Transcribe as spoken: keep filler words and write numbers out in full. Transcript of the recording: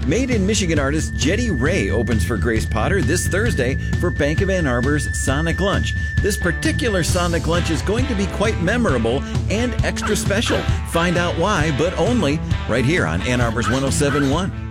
Made in Michigan artist Jetty Ray opens for Grace Potter this Thursday for Bank of Ann Arbor's Sonic Lunch. This particular Sonic Lunch is going to be quite memorable and extra special. Find out why, but only right here on Ann Arbor's one oh seven point one.